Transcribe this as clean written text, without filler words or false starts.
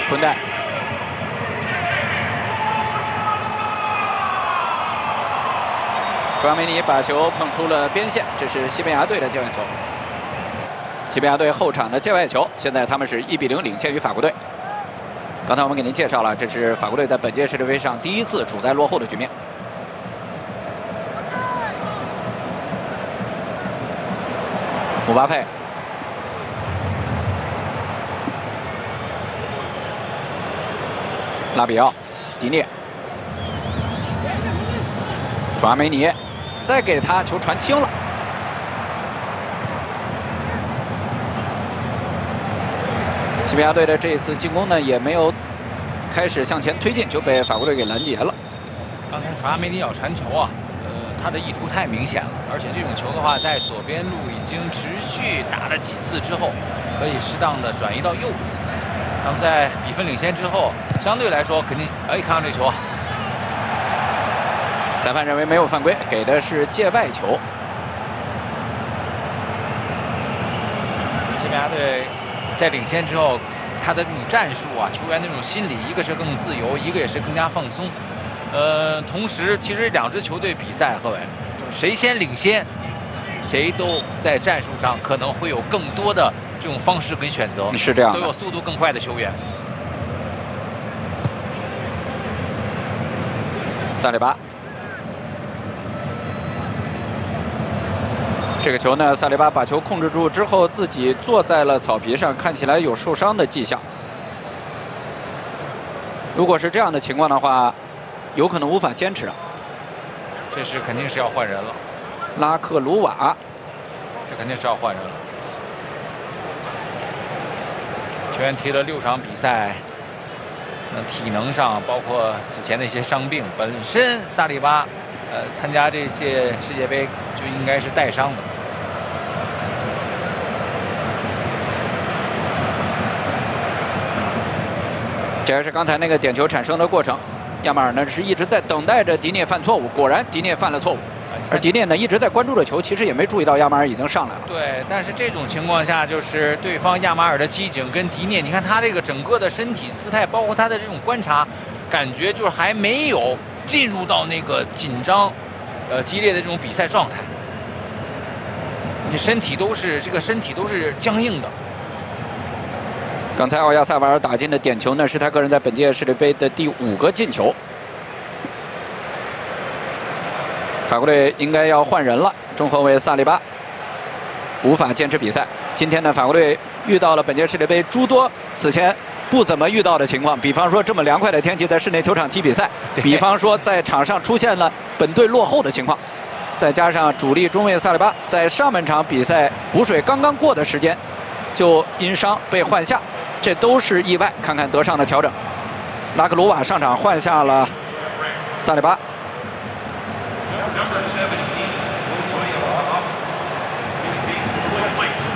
坤代。朱阿梅尼把球碰出了边线，这是西班牙队的界外球。西班牙队后场的界外球，现在他们是1比0领先于法国队。刚才我们给您介绍了，这是法国队在本届世界杯上第一次处在落后的局面。姆巴佩，拉比奥，迪涅，朱阿梅尼，再给他球传轻了。西班牙队的这一次进攻呢，也没有开始向前推进，就被法国队给拦截了。 刚才朱阿梅尼要传球啊，他的意图太明显了，而且这种球的话，在左边路已经持续打了几次之后，可以适当的转移到右路。那么在比分领先之后，相对来说肯定，看到这球啊， 裁判认为没有犯规，给的是界外球。 西班牙队在领先之后，他的这种战术啊，球员的这种心理，一个是更自由，一个也是更加放松。同时，其实两支球队比赛，何伟，谁先领先，谁都在战术上可能会有更多的这种方式跟选择， 是这样的， 都有速度更快的球员。 萨利巴，这个球呢，萨利巴把球控制住之后，自己坐在了草皮上，看起来有受伤的迹象。如果是这样的情况的话，有可能无法坚持啊。 这是肯定是要换人了。 拉克鲁瓦， 这肯定是要换人了。球员踢了6场比赛，那体能上包括此前的一些伤病，本身萨利巴，参加这些世界杯就应该是带伤的。 这还是刚才那个点球产生的过程。亚马尔呢是一直在等待着迪涅犯错误，果然迪涅犯了错误，而迪涅呢一直在关注着球，其实也没注意到亚马尔已经上来了。 对，但是这种情况下，就是对方亚马尔的机警跟迪涅，你看他这个整个的身体姿态，包括他的这种观察，感觉就是还没有进入到那个紧张、激烈的这种比赛状态。你身体都是僵硬的。 刚才奥亚萨瓦尔打进的点球呢，是他个人在本届世界杯的第5个进球。法国队应该要换人了，中后卫萨利巴无法坚持比赛。今天呢，法国队遇到了本届世界杯诸多此前不怎么遇到的情况，比方说这么凉快的天气在室内球场踢比赛，比方说在场上出现了本队落后的情况，再加上主力中卫萨利巴在上半场比赛补水刚刚过的时间就因伤被换下。这都是意外，看看德尚的调整。拉克鲁瓦上场换下了萨利巴。